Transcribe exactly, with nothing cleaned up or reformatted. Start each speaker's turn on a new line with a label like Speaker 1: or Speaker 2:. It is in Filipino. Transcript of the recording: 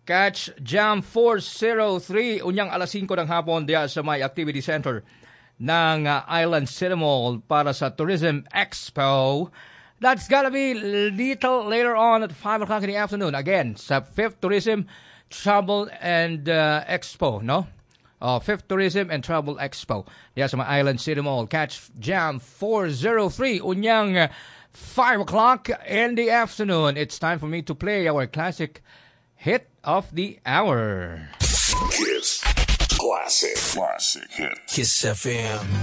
Speaker 1: Catch Jam four oh three, unyang alas singko ng hapon diya sa may activity center ng uh, Island City Mall para sa Tourism Expo. That's gonna be little later on at five o'clock in the afternoon. Again, sa fifth Tourism Travel and uh, Expo, no? Uh, fifth Tourism and Travel Expo. Diya sa may Island City Mall. Catch Jam four oh three, unyang uh, five o'clock in the afternoon. It's time for me to play our classic hit of the hour.
Speaker 2: Kiss Classic. Classic hit.
Speaker 3: Kiss F M.